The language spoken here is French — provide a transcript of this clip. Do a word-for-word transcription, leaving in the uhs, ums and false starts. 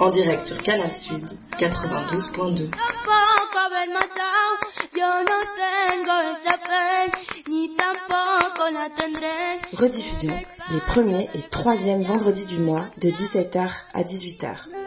En direct sur Canal Sud, quatre-vingt-douze point deux. Rediffusion les premiers et troisièmes vendredis du mois de dix-sept heures à dix-huit heures.